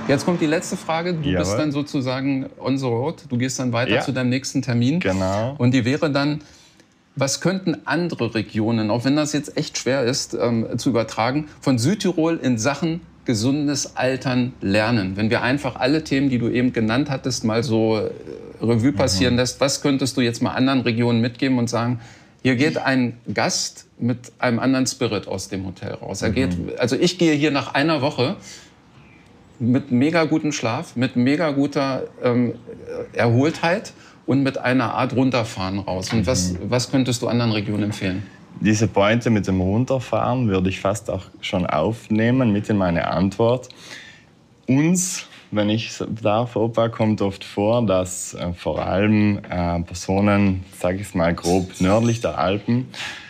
Jetzt kommt die letzte Frage. Du bist dann sozusagen on the road. Du gehst dann weiter zu deinem nächsten Termin. Genau. Und die wäre dann, was könnten andere Regionen, auch wenn das jetzt echt schwer ist zu übertragen, von Südtirol in Sachen gesundes Altern lernen? Wenn wir einfach alle Themen, die du eben genannt hattest, mal so Revue passieren lässt, was könntest du jetzt mal anderen Regionen mitgeben und sagen, hier geht ein Gast mit einem anderen Spirit aus dem Hotel raus. Also ich gehe hier nach einer Woche mit mega gutem Schlaf, mit mega guter Erholtheit und mit einer Art Runterfahren raus. Und was könntest du anderen Regionen empfehlen? Diese Pointe mit dem Runterfahren würde ich fast auch schon aufnehmen mit in meine Antwort. Uns, wenn ich darf, Opa, kommt oft vor, dass vor allem Personen, sage ich es mal grob, nördlich der Alpen,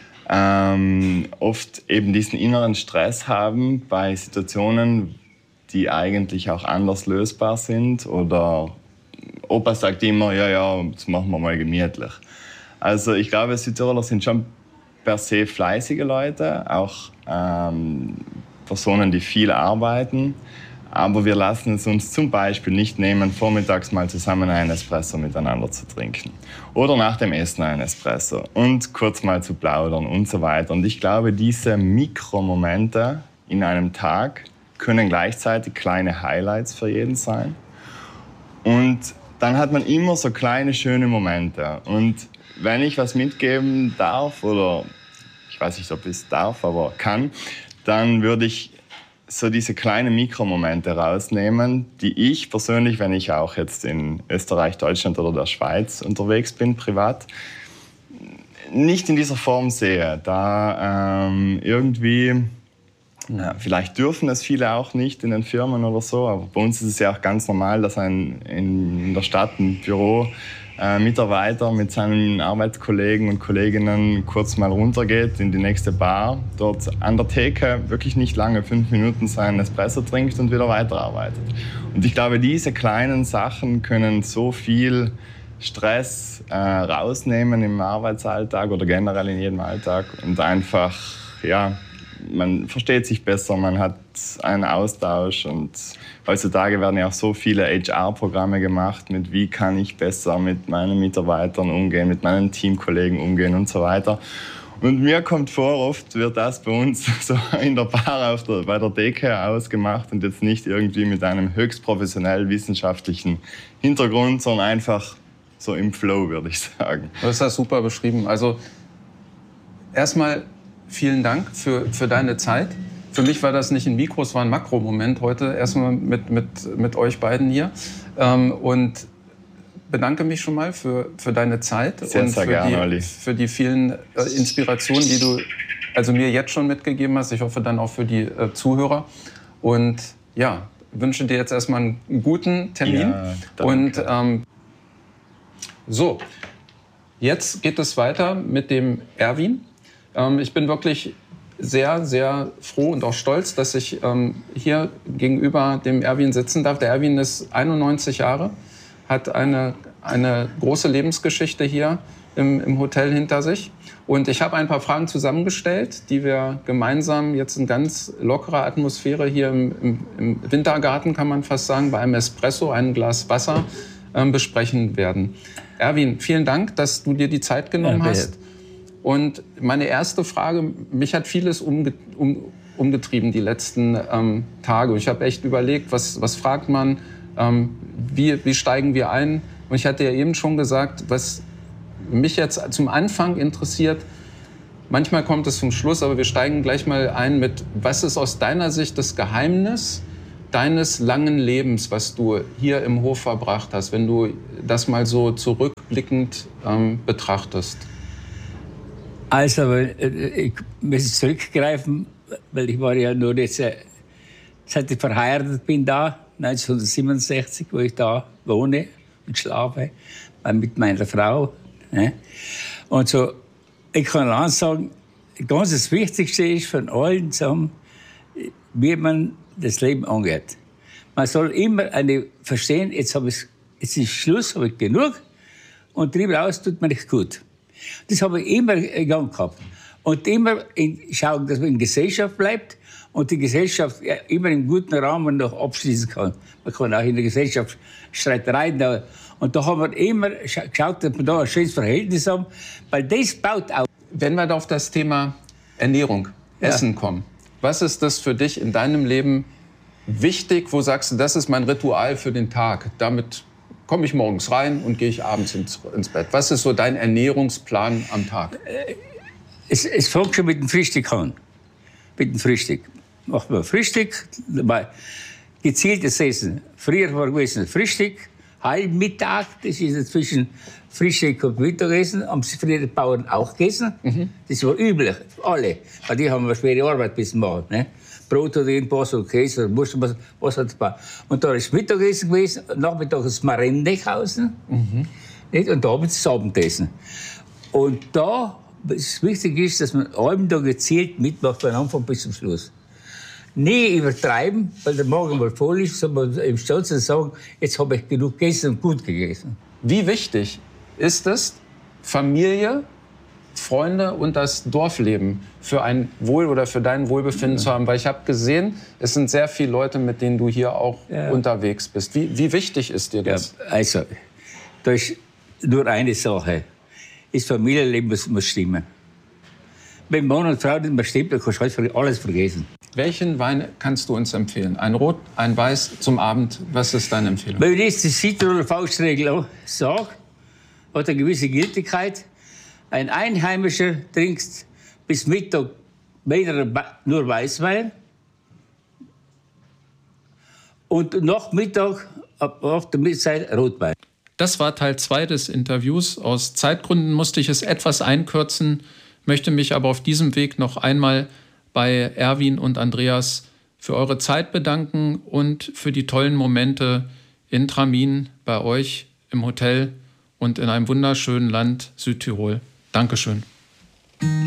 oft eben diesen inneren Stress haben bei Situationen, die eigentlich auch anders lösbar sind. Oder Opa sagt immer, ja, das machen wir mal gemütlich. Also ich glaube, Südtiroler sind schon per se fleißige Leute, auch Personen, die viel arbeiten. Aber wir lassen es uns zum Beispiel nicht nehmen, vormittags mal zusammen einen Espresso miteinander zu trinken. Oder nach dem Essen einen Espresso und kurz mal zu plaudern und so weiter. Und ich glaube, diese Mikromomente in einem Tag können gleichzeitig kleine Highlights für jeden sein. Und dann hat man immer so kleine, schöne Momente. Und wenn ich was mitgeben darf, oder ich weiß nicht, ob ich es darf, aber kann, dann würde ich so diese kleinen Mikromomente rausnehmen, die ich persönlich, wenn ich auch jetzt in Österreich, Deutschland oder der Schweiz unterwegs bin, privat, nicht in dieser Form sehe. Da irgendwie, vielleicht dürfen es viele auch nicht in den Firmen oder so, aber bei uns ist es ja auch ganz normal, dass in der Stadt ein Büro Mitarbeiter mit seinen Arbeitskollegen und Kolleginnen kurz mal runtergeht in die nächste Bar, dort an der Theke wirklich nicht lange, 5 Minuten seinen Espresso trinkt und wieder weiterarbeitet. Und ich glaube, diese kleinen Sachen können so viel Stress rausnehmen im Arbeitsalltag oder generell in jedem Alltag und einfach, man versteht sich besser, man hat einen Austausch und heutzutage werden ja auch so viele HR-Programme gemacht mit wie kann ich besser mit meinen Mitarbeitern umgehen, mit meinen Teamkollegen umgehen und so weiter. Und mir kommt vor, oft wird das bei uns so in der Bar bei der Theke ausgemacht und jetzt nicht irgendwie mit einem höchst professionell wissenschaftlichen Hintergrund, sondern einfach so im Flow, würde ich sagen. Du hast das super beschrieben. Also erstmal vielen Dank für deine Zeit. Für mich war das nicht ein Mikro, es war ein Makromoment heute, erstmal mit euch beiden hier. Und bedanke mich schon mal für deine Zeit sehr gerne, für die vielen Inspirationen, die du also mir jetzt schon mitgegeben hast. Ich hoffe dann auch für die Zuhörer. Und ja, wünsche dir jetzt erstmal einen guten Termin. Ja, danke. Und so, jetzt geht es weiter mit dem Erwin. Ich bin wirklich sehr, sehr froh und auch stolz, dass ich hier gegenüber dem Erwin sitzen darf. Der Erwin ist 91 Jahre, hat eine große Lebensgeschichte hier im Hotel hinter sich. Und ich habe ein paar Fragen zusammengestellt, die wir gemeinsam jetzt in ganz lockerer Atmosphäre hier im Wintergarten, kann man fast sagen, bei einem Espresso, einem Glas Wasser besprechen werden. Erwin, vielen Dank, dass du dir die Zeit genommen hast. Und meine erste Frage, mich hat vieles umgetrieben die letzten Tage. Und ich habe echt überlegt, was fragt man, wie steigen wir ein? Und ich hatte ja eben schon gesagt, was mich jetzt zum Anfang interessiert, manchmal kommt es zum Schluss, aber wir steigen gleich mal ein mit, was ist aus deiner Sicht das Geheimnis deines langen Lebens, was du hier im Hof verbracht hast, wenn du das mal so zurückblickend betrachtest? Also, ich muss zurückgreifen, weil ich war ja nur jetzt, seit ich verheiratet bin da, 1967, wo ich da wohne und schlafe, mit meiner Frau. Ne? Und so, ich kann auch sagen, ganz das Wichtigste ist von allen zusammen, wie man das Leben angeht. Man soll immer verstehen, jetzt ist Schluss, habe ich genug und darüber raus tut man nicht gut. Das habe ich immer in Gang gehabt. Und immer schauen, dass man in Gesellschaft bleibt und die Gesellschaft immer im guten Rahmen noch abschließen kann. Man kann auch in der Gesellschaft Streitereien da. Und da haben wir immer geschaut, dass wir da ein schönes Verhältnis haben, weil das baut auf. Wenn wir da auf das Thema Ernährung, Essen kommen, was ist das für dich in deinem Leben wichtig, wo sagst du, das ist mein Ritual für den Tag, damit komme ich morgens rein und gehe ich abends ins Bett? Was ist so dein Ernährungsplan am Tag? Es fängt schon mit dem Frühstück an. Mit dem Frühstück. Macht man Frühstück, gezieltes Essen. Früher war gewesen Frühstück, Halbmittag, das ist zwischen Frühstück und Mittagessen, haben sie früher die Bauern auch gegessen. Das war üblich, alle. Weil die haben eine schwere Arbeit müssen machen. Ne? Brot oder irgendwas, oder Käse, oder Wurst, was hat es gebaut. Und da ist Mittagessen gewesen, Nachmittag ist Marendechhausen. Und abends das Abendessen. Und da, das Wichtige ist, dass man einen Tag gezielt mitmacht, von Anfang bis zum Schluss. Nie übertreiben, weil der Magen mal voll ist, sondern im Stolz sagen, jetzt habe ich genug gegessen und gut gegessen. Wie wichtig ist es, Familie, Freunde und das Dorfleben für ein Wohl oder für dein Wohlbefinden zu haben? Weil ich habe gesehen, es sind sehr viele Leute, mit denen du hier auch unterwegs bist. Wie wichtig ist dir das? Ja, also, da ist nur eine Sache. Das Familienleben muss stimmen. Wenn Mann und Frau nicht mehr stimmt, dann kannst du halt alles vergessen. Welchen Wein kannst du uns empfehlen? Ein Rot, ein Weiß zum Abend? Was ist deine Empfehlung? Wenn ich jetzt die Südtiroler Faustregel sage, hat eine gewisse Gültigkeit. Ein Einheimischer trinkt bis Mittag nur Weißwein. Und nach Mittag, auf der Mittagszeit, Rotwein. Das war Teil 2 des Interviews. Aus Zeitgründen musste ich es etwas einkürzen, möchte mich aber auf diesem Weg noch einmal bei Erwin und Andreas für eure Zeit bedanken und für die tollen Momente in Tramin, bei euch im Hotel und in einem wunderschönen Land Südtirol. Dankeschön.